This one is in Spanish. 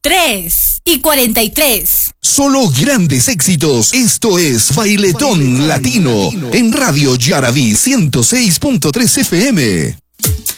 3:43. Solo grandes éxitos. Esto es Bailetón Latino en Radio Yaraví 106.3 FM.